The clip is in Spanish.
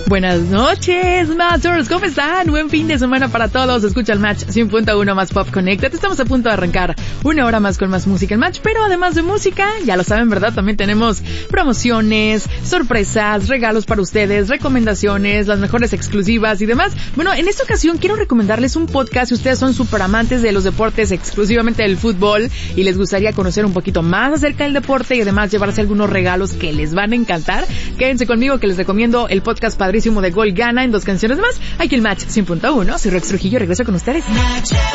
Buenas noches, Matchers, ¿cómo están? Buen fin de semana para todos. Escucha el Match 100.1 más Pop Connected. Estamos a punto de arrancar una hora más con más música en Match, pero además de música, ya lo saben, ¿verdad? También tenemos promociones, sorpresas, regalos para ustedes, recomendaciones, las mejores exclusivas y demás. Bueno, en esta ocasión quiero recomendarles un podcast si ustedes son súper amantes de los deportes, exclusivamente del fútbol, y les gustaría conocer un poquito más acerca del deporte y además llevarse algunos regalos que les van a encantar. Quédense conmigo que les recomiendo el podcast padrísimo de Gol Gana en 2 canciones más. Aquí el Match 100.1. Soy Rex Trujillo, regreso con ustedes.